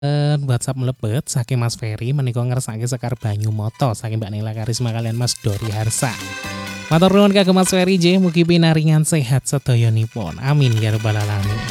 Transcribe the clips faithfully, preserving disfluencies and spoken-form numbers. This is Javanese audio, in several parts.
Eee, WhatsApp mlebet saking Mas Ferry menika ngersake Sekar Banyumoto saking Mbak Nela Karisma kalian Mas Dori Harsa. Matur nuwun kagem Mas Ferry nggih mugi pinaringan sehat sedayanipun. Amin ya rabbal alamin.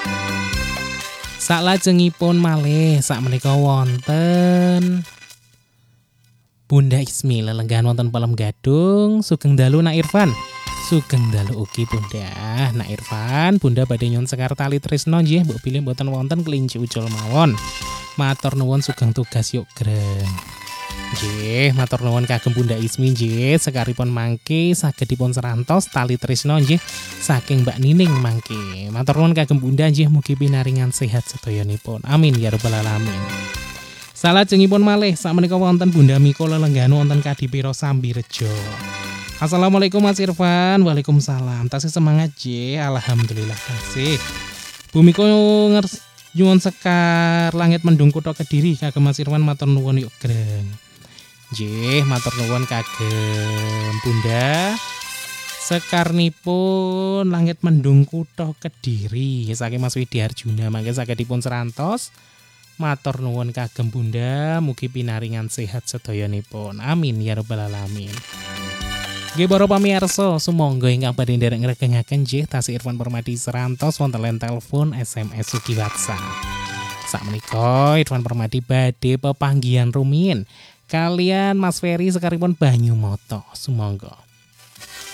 Salajengipun malih sakmenika wonten Bunda Ismi lelenggahan wonten Pelem Gadung, sugeng dalu Nak Irfan. Sugeng dalu ugi Bunda. Nak Irfan, Bunda badhe nyuwun sekar tali tresno nggih, mbok bilih mboten wonten kelinci ucul mawon. Matur nuwun sugeng tugas yuk greng. Nggih, matur nuwun kagem Bunda Ismi nggih, sekaripun mangke saged dipun serantos tali tresno nggih saking Mbak Nining mangke. Matur nuwun kagem Bunda nggih mugi pinaringan sehat sedayanipun. Amin ya rabbal alamin. Salajengipun malih sakmenika wonten Bunda Miko lelenggahan wonten Kadipiro Sambirejo. Assalamualaikum Mas Irfan. Waalaikumsalam. Tasih semangat nggih. Alhamdulillah tasih. Bu Miko ngers nyuwun sekar langit mendung kutha Kediri kagem Mas Irfan matur nuwun yuk greng. Nggih, matur nuwun kagem Bunda. Sekarnipun langit mendung kutha Kediri saking Mas Widi Arjuna mangke saged dipun serantos. Matur nuwun kagem Bunda, mugi pinaringan sehat sedayanipun. Amin ya rabbal alamin. Nggih para pamirsa, sumangga ingkang badhe nderek ngregengaken nggih tasih Irfan Permadi serantos wonten line telepon, S M S ugi WhatsApp. Sakmenika Irfan Permadi badhe pepanggihan rumiyin kalian Mas Ferry sekaripun Banyumoto. Sumangga.